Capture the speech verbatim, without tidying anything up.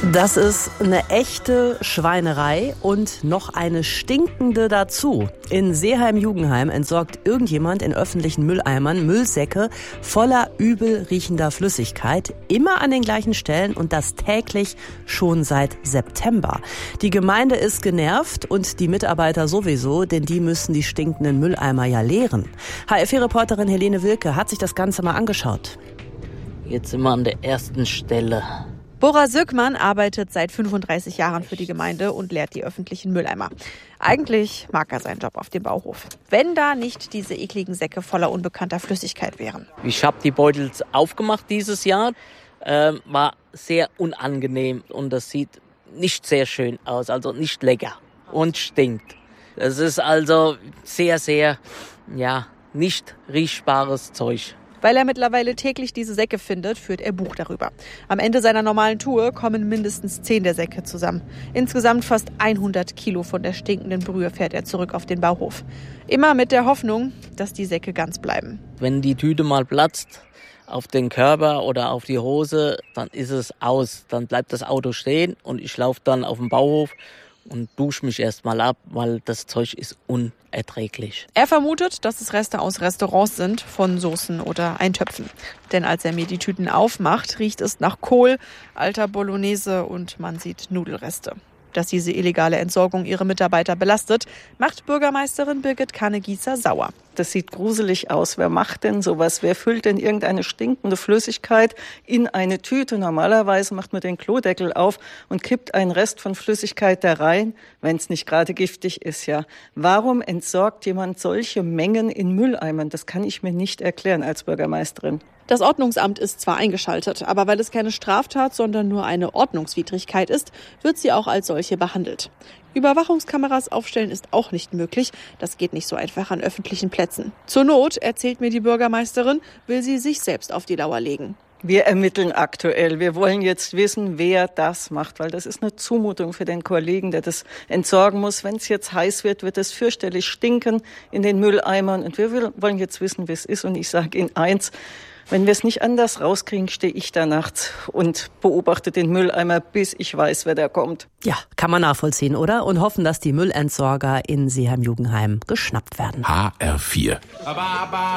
Das ist eine echte Schweinerei und noch eine stinkende dazu. In Seeheim-Jugenheim entsorgt irgendjemand in öffentlichen Mülleimern Müllsäcke voller übel riechender Flüssigkeit, immer an den gleichen Stellen und das täglich schon seit September. Die Gemeinde ist genervt und die Mitarbeiter sowieso, denn die müssen die stinkenden Mülleimer ja leeren. H F vier-Reporterin Helene Wilke hat sich das Ganze mal angeschaut. Jetzt sind wir an der ersten Stelle. Bora Söckmann arbeitet seit fünfunddreißig Jahren für die Gemeinde und leert die öffentlichen Mülleimer. Eigentlich mag er seinen Job auf dem Bauhof, wenn da nicht diese ekligen Säcke voller unbekannter Flüssigkeit wären. Ich habe die Beutel aufgemacht dieses Jahr, äh, war sehr unangenehm und das sieht nicht sehr schön aus, also nicht lecker und stinkt. Es ist also sehr, sehr, ja, nicht riechbares Zeug. Weil er mittlerweile täglich diese Säcke findet, führt er Buch darüber. Am Ende seiner normalen Tour kommen mindestens zehn der Säcke zusammen. Insgesamt fast hundert Kilo von der stinkenden Brühe fährt er zurück auf den Bauhof. Immer mit der Hoffnung, dass die Säcke ganz bleiben. Wenn die Tüte mal platzt auf den Körper oder auf die Hose, dann ist es aus. Dann bleibt das Auto stehen und ich laufe dann auf den Bauhof und dusche mich erstmal ab, weil das Zeug ist unerträglich. Er vermutet, dass es Reste aus Restaurants sind, von Soßen oder Eintöpfen. Denn als er mir die Tüten aufmacht, riecht es nach Kohl, alter Bolognese und man sieht Nudelreste. Dass diese illegale Entsorgung ihre Mitarbeiter belastet, macht Bürgermeisterin Birgit Kannegießer sauer. Das sieht gruselig aus. Wer macht denn sowas? Wer füllt denn irgendeine stinkende Flüssigkeit in eine Tüte? Normalerweise macht man den Klodeckel auf und kippt einen Rest von Flüssigkeit da rein, wenn es nicht gerade giftig ist, ja. Warum entsorgt jemand solche Mengen in Mülleimern? Das kann ich mir nicht erklären als Bürgermeisterin. Das Ordnungsamt ist zwar eingeschaltet, aber weil es keine Straftat, sondern nur eine Ordnungswidrigkeit ist, wird sie auch als solche behandelt. Überwachungskameras aufstellen ist auch nicht möglich. Das geht nicht so einfach an öffentlichen Plätzen. Zur Not, erzählt mir die Bürgermeisterin, will sie sich selbst auf die Lauer legen. Wir ermitteln aktuell. Wir wollen jetzt wissen, wer das macht, weil das ist eine Zumutung für den Kollegen, der das entsorgen muss. Wenn es jetzt heiß wird, wird es fürchterlich stinken in den Mülleimern. Und wir wollen jetzt wissen, wie es ist. Und ich sage Ihnen eins, wenn wir es nicht anders rauskriegen, stehe ich da nachts und beobachte den Mülleimer, bis ich weiß, wer da kommt. Ja, kann man nachvollziehen, oder? Und hoffen, dass die Müllentsorger in Seeheim-Jugenheim geschnappt werden. H R vier.